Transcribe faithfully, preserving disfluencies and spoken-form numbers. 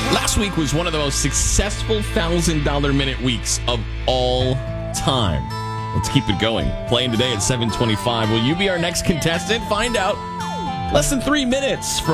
Last week was one of the most successful one thousand dollars minute weeks of all time. Let's keep it going. Playing today at seven twenty-five. Will you be our next contestant? Find out less than three minutes from